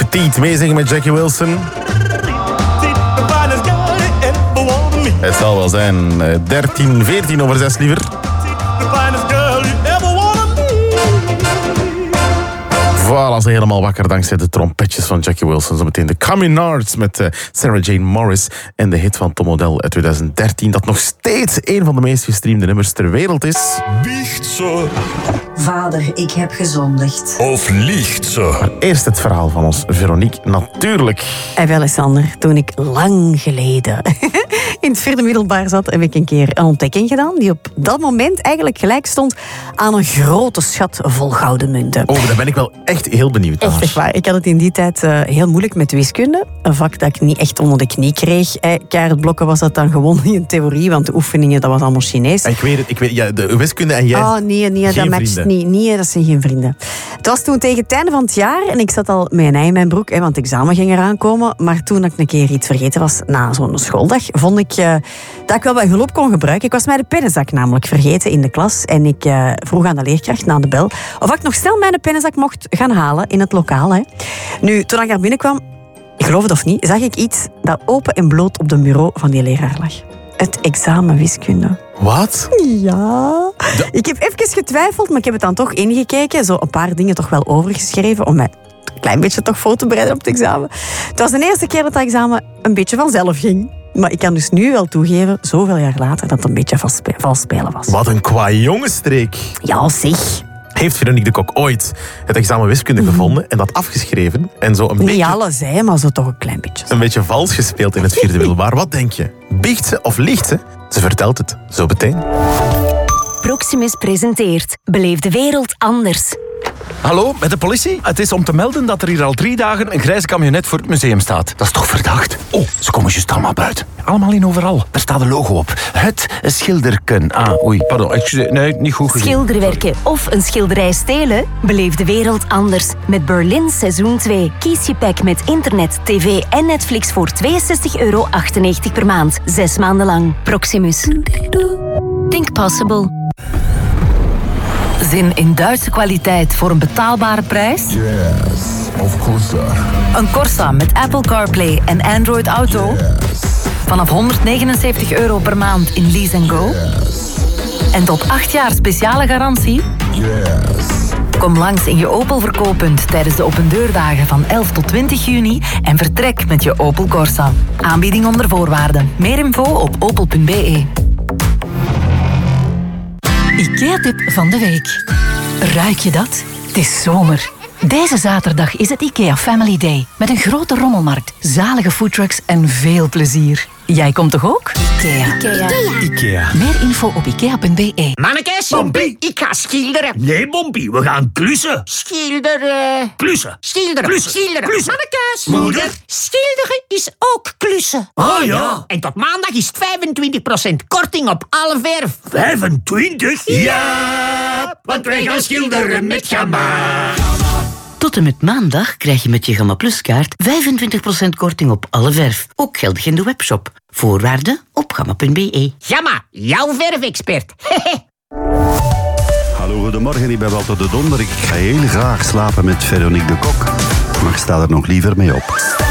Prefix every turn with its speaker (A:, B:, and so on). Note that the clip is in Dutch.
A: Petit meezingen met Jackie Wilson. Het zal wel zijn 14 over 6 liever. Voilà, ze helemaal wakker dankzij de trompetjes van Jackie Wilson. Zometeen de Communards met Sarah Jane Morris en de hit van Tom Odell uit 2013. Dat nog steeds een van de meest gestreamde nummers ter wereld is.
B: Biecht ze.
C: Vader, ik heb gezondigd.
B: Of liegt ze.
A: Maar eerst het verhaal van ons Veronique, natuurlijk.
D: En wel, Sander, toen ik lang geleden in het vierde middelbaar zat, heb ik een keer een ontdekking gedaan die op dat moment eigenlijk gelijk stond aan een grote schat vol gouden munten.
A: Oh, daar ben ik wel echt heel benieuwd naar.
D: Echt waar. Ik had het in die tijd heel moeilijk met wiskunde. Een vak dat ik niet echt onder de knie kreeg. Kaartblokken was dat dan gewoon niet in theorie, want de oefeningen, dat was allemaal Chinees.
A: Ik weet ja, de wiskunde en jij.
D: Oh, nee, dat matcht niet. Nee, dat zijn geen vrienden. Het was toen tegen het einde van het jaar en ik zat al met een ei in mijn broek, want het examen ging eraan komen. Maar toen ik een keer iets vergeten was na zo'n schooldag, vond ik dat ik wel wat hulp kon gebruiken. Ik was mijn pennenzak namelijk vergeten in de klas en ik vroeg aan de leerkracht na de bel of ik nog snel mijn pennenzak mocht gaan halen in het lokaal. Hè. Nu, toen ik daar binnenkwam, geloof het of niet, zag ik iets dat open en bloot op de bureau van die leraar lag. Het examen wiskunde.
A: Wat?
D: Ja. Ik heb even getwijfeld, maar ik heb het dan toch ingekeken. Zo een paar dingen toch wel overgeschreven om mij een klein beetje toch voor te bereiden op het examen. Het was de eerste keer dat examen een beetje vanzelf ging. Maar ik kan dus nu wel toegeven, zoveel jaar later, dat het een beetje vals spelen was.
A: Wat een kwajongenstreek.
D: Ja, zeg.
A: Heeft Veronique de Kok ooit het examen wiskunde gevonden en dat afgeschreven en zo een
D: Niet
A: beetje...
D: alles, hè, maar zo toch een klein beetje.
A: Een beetje vals gespeeld in het vierde middelbaar. Wat denk je? Biecht ze of liegt ze? Ze vertelt het, zo meteen.
E: Proximus presenteert Beleef de wereld anders.
F: Hallo, met de politie? Het is om te melden dat er hier al 3 dagen een grijze camionet voor het museum staat. Dat is toch verdacht? Oh, ze komen juist allemaal buiten. Allemaal in overal. Daar staat een logo op. Het schilderken. Ah, oei, pardon. Nee, niet goed gezien.
E: Schilderwerken of een schilderij stelen? Beleef de wereld anders. Met Berlin seizoen 2. Kies je pack met internet, tv en Netflix voor €62,98 per maand. 6 maanden lang. Proximus. Think possible. Zin in Duitse kwaliteit voor een betaalbare prijs?
B: Yes, of course.
E: Een Corsa met Apple CarPlay en Android Auto?
B: Yes,
E: Vanaf €179 per maand in Lease & Go?
B: yes,
E: En tot 8 jaar speciale garantie?
B: yes.
E: Kom langs in je Opel verkooppunt tijdens de opendeurdagen van 11 tot 20 juni en vertrek met je Opel Corsa. Aanbieding onder voorwaarden. Meer info op opel.be. IKEA-tip van de week. Ruik je dat? Het is zomer. Deze zaterdag is het IKEA Family Day. Met een grote rommelmarkt, zalige foodtrucks en veel plezier. Jij komt toch ook? IKEA. Meer info op ikea.be.
G: Mannekes,
H: Bompie.
G: ik ga schilderen.
H: Nee, Bompie, we gaan klussen.
G: Schilderen.
H: Klussen.
G: Schilderen.
H: Klussen.
G: Schilderen.
H: Klussen.
G: Mannekes.
H: Moeder.
G: Schilderen is ook klussen.
H: Ah ja.
G: En tot maandag is het 25% korting op alle verf.
H: 25? Ja, want wij gaan schilderen met Gamma.
I: Tot en met maandag krijg je met je Gamma Plus kaart 25% korting op alle verf. Ook geldig in de webshop. Voorwaarden op gamma.be.
G: Gamma, jouw verfexpert.
J: Hallo, goedemorgen. Ik ben Walter de Donder. Ik ga heel graag slapen met Veronique de Kok. Maar ik sta er nog liever mee op.